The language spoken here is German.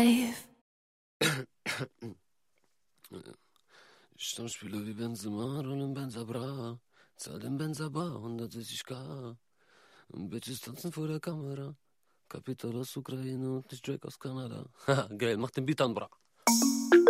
life. Stammspieler wie Benzema, rollen Benza Bra, zahl den Benza Bar, 160k. Und Bitches tanzen vor der Kamera. Kapital aus Ukraine und nicht Drake aus Kanada. Haha, geil, mach den Beat an, bra.